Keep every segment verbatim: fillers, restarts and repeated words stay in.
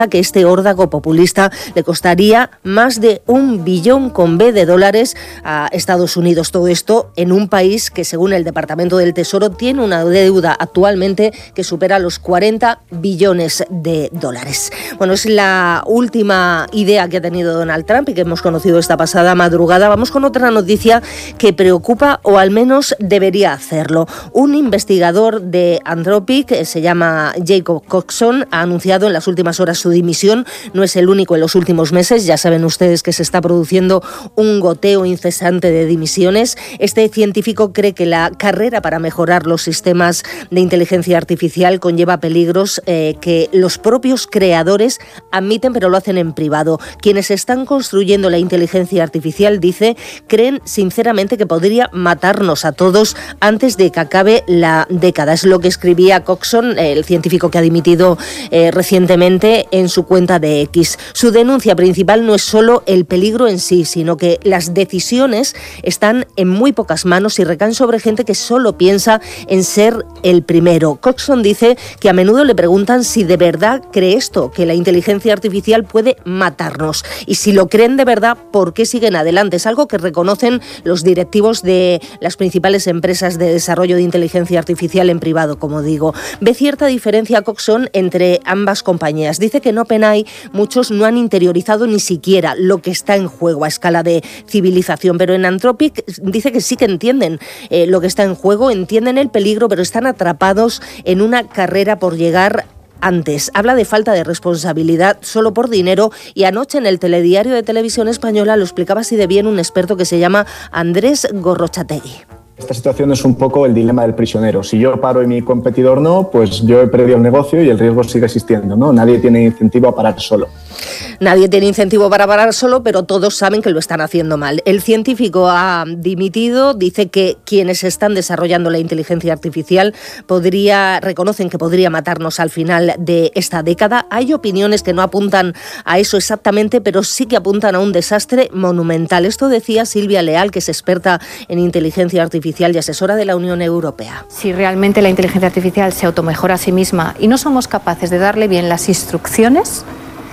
que este órdago populista le costaría más de un billón con B de dólares a Estados Unidos. Todo esto en un país que, según el Departamento del Tesoro, tiene una deuda actualmente que supera los cuarenta billones de dólares. Bueno, es la última idea que ha tenido Donald Trump y que hemos conocido esta pasada madrugada. Vamos con otra noticia que preocupa, o al menos debería hacerlo. Un investigador de Anthropic, se llama Jacob Coxon, ha anunciado en las últimas horas su dimisión. No es el único en los últimos meses. Ya saben ustedes que se está produciendo un goteo incesante de dimisiones. Este científico cree que la carrera para mejorar los sistemas de inteligencia artificial conlleva peligros eh, que los propios creadores admiten, pero lo hacen en privado. Quienes están construyendo la inteligencia artificial, dice, creen sinceramente que podría matarnos a todos antes de que acabe la década. Es lo que escribía Coxon, el científico que ha dimitido eh, recientemente, en su cuenta de X. Su denuncia principal no es solo el peligro en sí, sino que las decisiones están en muy pocas manos y recaen sobre gente que solo piensa en ser el primero. Coxon dice que a menudo le preguntan si de verdad cree esto, que la inteligencia artificial puede matarnos. Y si lo creen de verdad, ¿por qué siguen adelante? Es algo que reconocen los directivos de las principales empresas de desarrollo de inteligencia artificial en privado, como digo. Ve cierta diferencia Coxon entre ambas compañías. Dice que en OpenAI muchos no han interiorizado ni siquiera lo que está en juego a escala de civilización, pero en Anthropic dice que sí que entienden eh, lo que está en juego, entienden el peligro, pero están atrapados en una carrera por llegar antes. Habla de falta de responsabilidad solo por dinero, y anoche en el telediario de Televisión Española lo explicaba así de bien un experto que se llama Andrés Gorrochategui. Esta situación es un poco el dilema del prisionero. Si yo paro y mi competidor no, pues yo he perdido el negocio y el riesgo sigue existiendo, ¿no? Nadie tiene incentivo a parar solo. Nadie tiene incentivo para parar solo, pero todos saben que lo están haciendo mal. El científico ha dimitido, dice que quienes están desarrollando la inteligencia artificial podría, reconocen que podría matarnos al final de esta década. Hay opiniones que no apuntan a eso exactamente, pero sí que apuntan a un desastre monumental. Esto decía Silvia Leal, que es experta en inteligencia artificial y asesora de la Unión Europea. Si realmente la inteligencia artificial se automejora a sí misma y no somos capaces de darle bien las instrucciones,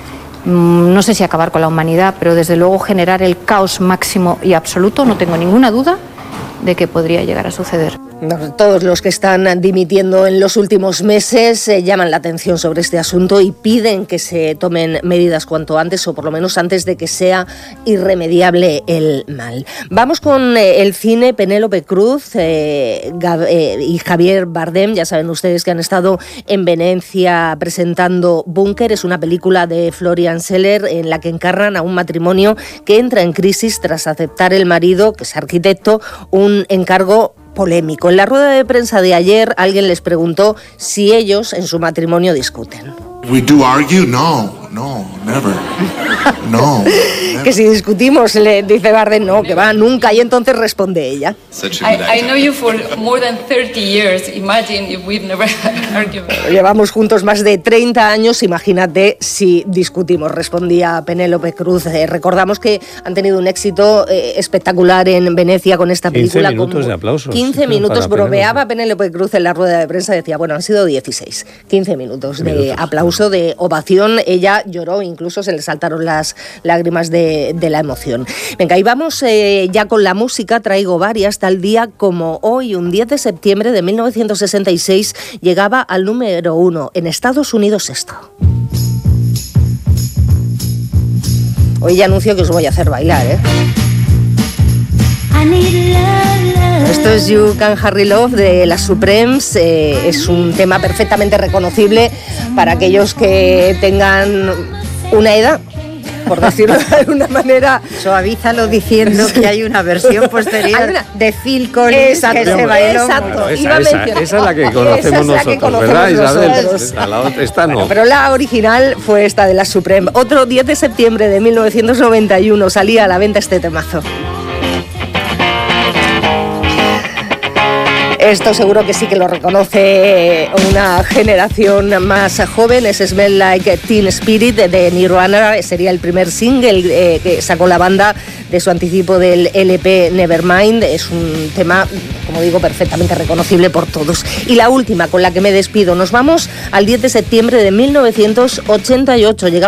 no sé si acabar con la humanidad, pero desde luego generar el caos máximo y absoluto, no tengo ninguna duda de que podría llegar a suceder. Todos los que están dimitiendo en los últimos meses eh, llaman la atención sobre este asunto y piden que se tomen medidas cuanto antes, o por lo menos antes de que sea irremediable el mal. Vamos con eh, el cine. Penélope Cruz eh, Gab- eh, y Javier Bardem, ya saben ustedes que han estado en Venecia presentando Búnker. Es una película de Florian Zeller en la que encarnan a un matrimonio que entra en crisis tras aceptar el marido, que es arquitecto, un encargo polémico. En la rueda de prensa de ayer alguien les preguntó si ellos en su matrimonio discuten. We do argue? No, no, never. No. Never. Que si discutimos, le dice Bardem, no, que va, nunca. Y entonces responde ella. I, I know you for more than thirty years. Imagine if we've never argued. Llevamos juntos más de treinta años, imagínate si discutimos, respondía Penélope Cruz. Eh, recordamos que han tenido un éxito eh, espectacular en Venecia con esta película. quince minutos de aplausos. quince minutos, bromeaba Penélope Cruz en la rueda de prensa, decía, bueno, han sido dieciséis. quince minutos de minutos. Aplauso, de ovación. Ella lloró, incluso se le saltaron las lágrimas de, de la emoción. Venga, y vamos eh, ya con la música. Traigo varias. Tal día como hoy, un diez de septiembre de mil novecientos sesenta y seis, llegaba al número uno en Estados Unidos esto. Hoy ya anuncio que os voy a hacer bailar, ¿eh? Esto es You Can Hurry Love de las Supremes. Eh, es un tema perfectamente reconocible para aquellos que tengan una edad, por decirlo de alguna manera. Suavízalo diciendo que hay una versión posterior una... de Phil Collins. Exacto, que se bailó. Exacto. Bueno, esa, esa, esa es la que conocemos esa es la nosotros, que conocemos ¿verdad, Isabel? nosotros. La, la otra, esta no. Bueno, pero la original fue esta de las Supremes. Otro diez de septiembre de mil novecientos noventa y uno salía a la venta este temazo. Esto seguro que sí que lo reconoce una generación más joven. Es Smell Like Teen Spirit de Nirvana. Sería el primer single eh, que sacó la banda de su anticipo del L P Nevermind. Es un tema, como digo, perfectamente reconocible por todos. Y la última con la que me despido. Nos vamos al diez de septiembre de mil novecientos ochenta y ocho. Llegamos